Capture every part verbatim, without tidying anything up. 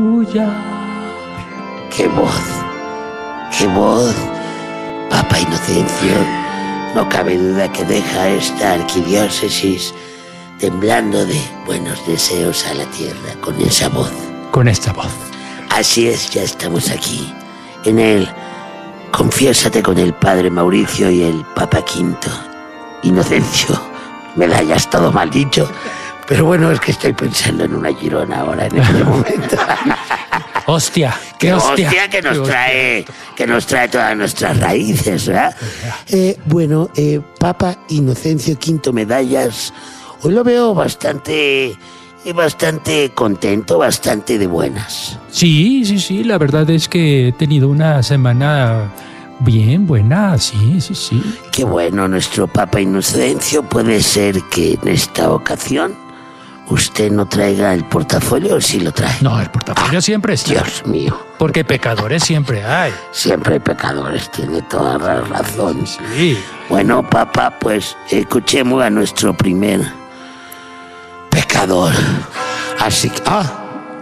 ¡Qué voz! ¡Qué voz! Papa Inocencio, no cabe duda que deja esta arquidiócesis temblando de buenos deseos a la tierra con esa voz. Con esta voz. Así es, ya estamos aquí, en el Confiésate con el Padre Mauricio y el Papa Quinto. Inocencio, me la hayas todo mal dicho, pero bueno, es que estoy pensando en una Girona ahora, en este momento. Hostia, qué, qué hostia. hostia que nos qué trae, hostia. que nos trae todas nuestras raíces, ¿verdad? Eh, bueno, eh, Papa Inocencio Quinto Medallas, hoy lo veo bastante, eh, bastante contento, bastante de buenas. Sí, sí, sí, la verdad es que he tenido una semana bien buena, sí, sí, sí. Qué bueno, nuestro Papa Inocencio. Puede ser que en esta ocasión usted no traiga el portafolio, o sí lo trae. No, el portafolio ah, siempre está. Dios mío. Porque pecadores siempre hay. Siempre hay pecadores, tiene toda la razón. Sí. Bueno, Papa, pues escuchemos a nuestro primer pecador. Así que... ¡Ah!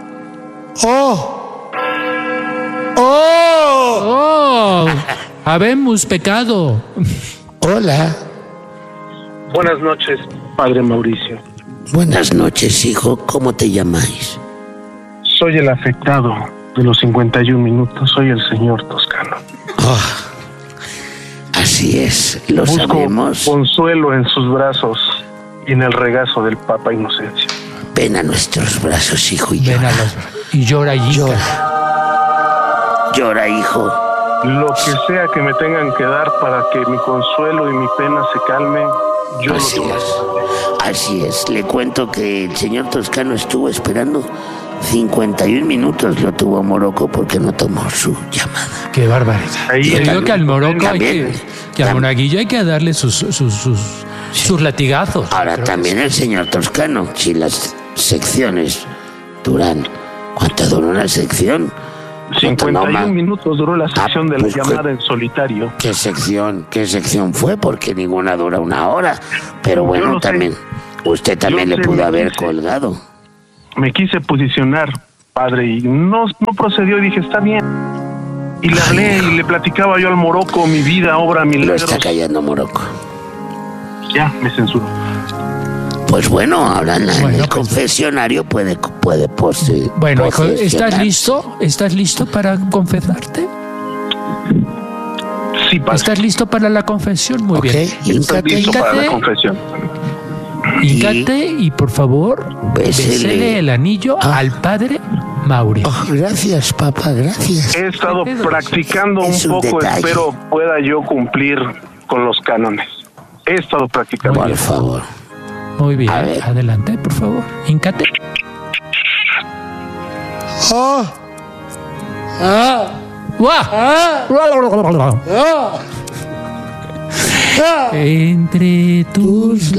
¡Oh! ¡Oh! ¡Oh! Habemos pecado. Hola. Buenas noches, Padre Mauricio. Buenas noches, hijo. ¿Cómo te llamáis? Soy el afectado de los cincuenta y un minutos. Soy el señor Toscano. Oh, así es, lo Busco sabemos. Consuelo en sus brazos y en el regazo del Papa Inocencio. Ven a nuestros brazos, hijo, y Ven llora. a los... Y llora, y llora. Llora, hijo. Lo que sea que me tengan que dar para que mi consuelo y mi pena se calmen, yo Así lo tomaré. es. Así es. Le cuento que el señor Toscano estuvo esperando cincuenta y un minutos, lo tuvo Morocco porque no tomó su llamada. Qué barbaridad. Ahí Yo digo que al Morocco hay también, que, que al monaguillo hay que darle sus, sus, sus, Sí. sus latigazos. Ahora Creo también que el señor Toscano, si las secciones duran, ¿cuánto dura una sección? cincuenta y un No, minutos duró la sección Ah, de la pues, llamada en solitario. ¿Qué sección, qué sección fue? Porque ninguna dura una hora. Pero Yo bueno, no sé. también, usted también Yo le sé, pudo me haber quise. colgado. Me quise posicionar, padre, y no, no procedió y dije, está bien. Y le hablé y le platicaba yo al Morocco mi vida, obra, Lo milagros. está callando Morocco. Ya, me censuró. Pues bueno, ahora en, la- en Bueno, el pues- confesionario puede, puede pose, Bueno, hijo, ¿estás posesionar. listo? ¿Estás listo para confesarte? Sí, padre. ¿Estás listo para la confesión? Muy Ok, bien. Estoy híncate, listo para la Híncate. confesión. Híncate y por favor, Bésele. bésele el anillo Ah. al padre Mauricio. Oh, gracias, papá, gracias. He estado ¿Qué pedo? practicando Es un un poco, detalle. espero pueda yo cumplir con los cánones. He estado practicando. Por favor. Muy bien, A ver. adelante, por favor. Híncate. Oh. Ah. ¡Guau! Entre tus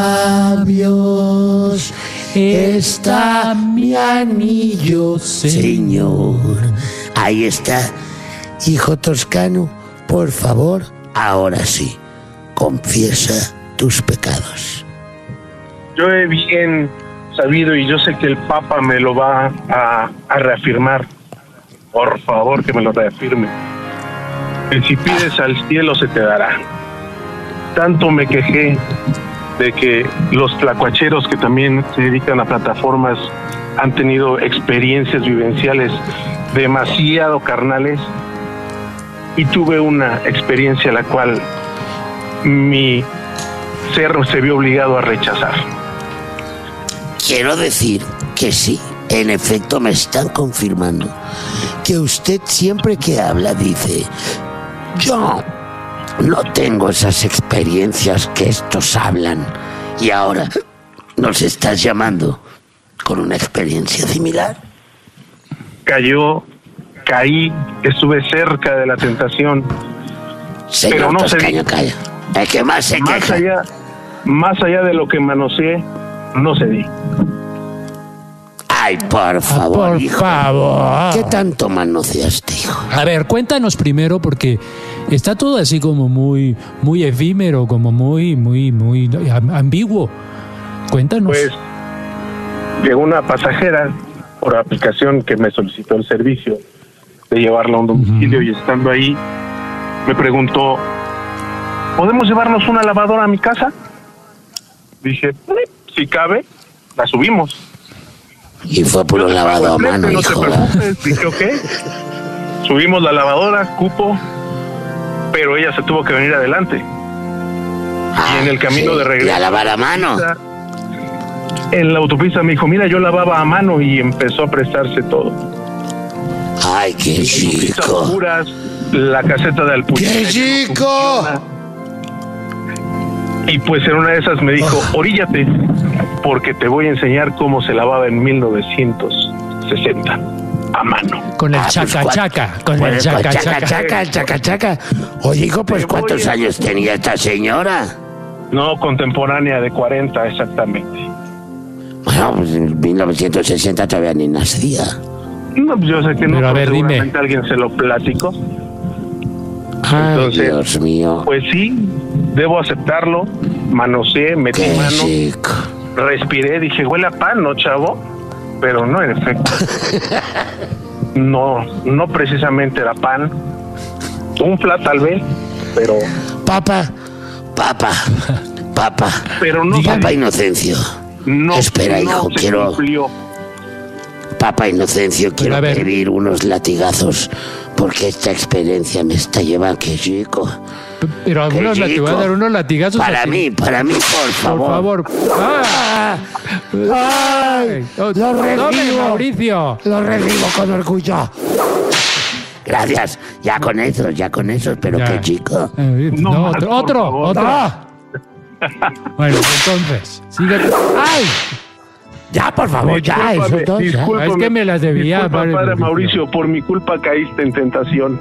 labios está mi anillo, Señor. Ahí está. Hijo Toscano, por favor, ahora sí, confiesa tus pecados. Yo he bien sabido y yo sé que el Papa me lo va a, a reafirmar. Por favor, que me lo reafirme. Que si pides al cielo se te dará. Tanto me quejé de que los tlacuacheros que también se dedican a plataformas han tenido experiencias vivenciales demasiado carnales y tuve una experiencia la cual mi ser se vio obligado a rechazar. Quiero decir que sí, en efecto me están confirmando que usted siempre que habla dice: yo no tengo esas experiencias que estos hablan. Y ahora nos estás llamando con una experiencia similar. Cayó, caí, estuve cerca de la tentación. Señor Pero no se Toscano, di. calla. El que más se Más queja. allá, más allá de lo que manoseé, no cedí. Ay, por favor, Por hijo. favor. ¿Qué tanto manoseaste, hijo? A ver, cuéntanos primero porque está todo así como muy, muy efímero, como muy, muy, muy ambiguo. Cuéntanos. Pues llegó una pasajera por aplicación que me solicitó el servicio de llevarla a un domicilio, uh-huh. y estando ahí me preguntó, ¿podemos llevarnos una lavadora a mi casa? Dije, si cabe, la subimos. Y fue puro lavado a mano, no hijo. te preocupes. Dije, ok. Subimos la lavadora, cupo, pero ella se tuvo que venir adelante. Ah, y en el camino sí, de regreso, ¿y a lavar a mano? En la autopista me dijo, mira, yo lavaba a mano, y empezó a prestarse todo. Ay, qué chico. Puras, la caseta de alpuñete. ¡Qué chico! Y pues en una de esas me dijo, oríllate, porque te voy a enseñar cómo se lavaba en mil novecientos sesenta a mano. Con el Ah, chaca pues, chaca, con Pues, el chaca chaca, chaca. chaca, chaca, chaca. Oye, hijo, pues Te ¿cuántos voy a- años tenía esta señora? No, contemporánea de cuarenta exactamente. Bueno, pues en mil novecientos sesenta todavía ni nacía. No, pues yo sé que no, Pero a pero ver, dime. seguramente alguien se lo platicó. Ay, Entonces, Dios mío. Pues sí, debo aceptarlo. Manoseé, metí Qué mano, chico. respiré, dije, huele a pan, ¿no, chavo? Pero no, en efecto. No, no precisamente era pan. Un flat tal vez, pero... Papá, papá, papá. Pero no... Papá Inocencio. No, Espera, no hijo, se quiero... cumplió. Papá Inocencio, quiero a ver. pedir unos latigazos porque esta experiencia me está llevando, qué chico. Pero algunos Qué la te voy a chico. dar unos latigazos. Para así. mí, para mí, por favor. Por favor. ¡Ah! ¡Ay! Oh, ¡Lo tome, recibo! Mauricio! Lo recibo con orgullo. Gracias. Ya con eso, ya con eso, pero Ya. qué chico. Eh, No No, más, otro, por otro, favor. otro. ¡Ah! Bueno, entonces, sigue. ¡Ay! Ya, por favor, ya, Discúlpame, eso entonces. discúlpame, Es que me las debía, disculpa, padre padre Mauricio. Mauricio, por mi culpa caíste en tentación.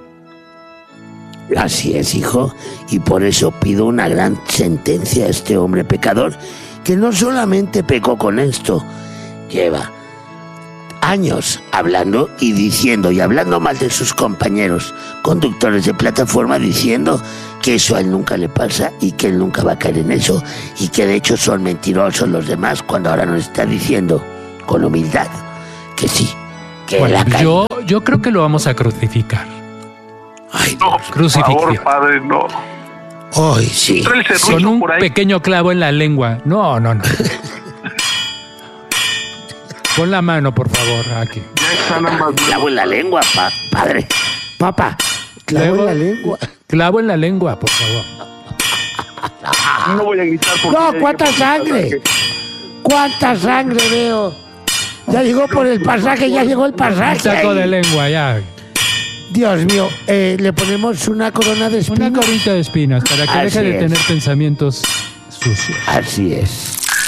Así es, hijo, y por eso pido una gran sentencia a este hombre pecador, que no solamente pecó con esto, lleva años hablando y diciendo y hablando mal de sus compañeros conductores de plataforma, diciendo que eso a él nunca le pasa y que él nunca va a caer en eso, y que de hecho son mentirosos los demás, cuando ahora nos está diciendo con humildad que sí, que Bueno, él ha caído. yo, yo creo que lo vamos a crucificar. Ay, No, Dios. por Crucifixión. favor, padre, no. Ay, sí. Trae el Con serrucho un por ahí. pequeño clavo en la lengua. No, no, no. Pon la mano, por favor, aquí. Ya están ambas. Clavo en la lengua, pa- padre. Papá, clavo en Luego- la lengua. Clavo en la lengua, por favor. No voy a gritar porque... No, ya ¿cuánta dije por el sangre? pasaje. ¿Cuánta sangre veo? Ya llegó por el pasaje, ya llegó el Un pasaje. saco ahí. de lengua, ya. Dios mío, eh, le ponemos una corona de espinas. Una corita de espinas para que Así deje de es. tener pensamientos sucios. Así es.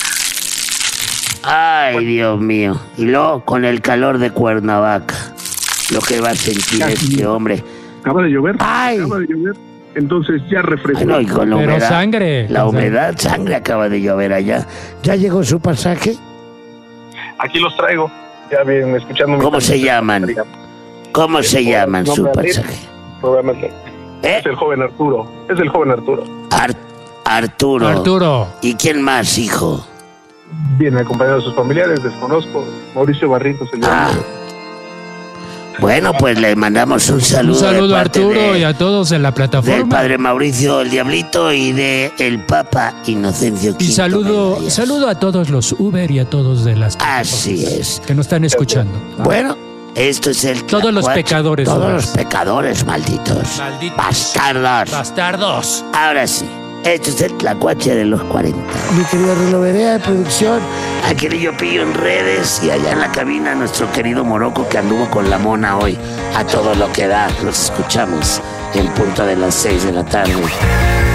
Ay, Dios mío. Y luego con el calor de Cuernavaca, lo que va a sentir este hombre. Acaba de llover. Ay. Acaba de llover. Entonces ya refrescó. Ay, no, y con la Pero humedad. sangre. La humedad, sangre acaba de llover allá. ¿Ya llegó su pasaje? Aquí los traigo. Ya bien, escuchando. mi ¿Cómo se canción. llaman? ¿Cómo se llaman No, su para mí, pasaje? Probablemente. ¿Eh? Es el joven Arturo. Es el joven Arturo. Ar- Arturo. Arturo. ¿Y quién más, hijo? Viene acompañado de sus familiares, desconozco. Mauricio Barrientos se Ah. llama. Bueno, pues le mandamos un saludo. Un saludo de a parte Arturo de- y a todos en la del plataforma. padre Mauricio el Diablito y de el Papa Inocencio Y Quinto saludo, Medallas. saludo a todos los Uber y a todos de las Así es. que nos están escuchando. Bueno, esto es el Todos los tlacuache. pecadores, Todos Uber. los pecadores, malditos. Malditos. Bastardos. Bastardos. Ahora sí, esto es el tlacuache de los cuarenta. Mi querido Reloverea de producción, aquí yo pillo en redes y allá en la cabina nuestro querido Morocco que anduvo con la mona hoy. A todo lo que da, los escuchamos en punto de las seis de la tarde.